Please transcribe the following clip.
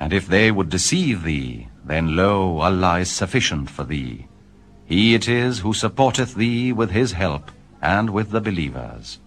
And if they would deceive thee, then lo, Allah is sufficient for thee. He it is who supporteth thee with his help, and with the believers.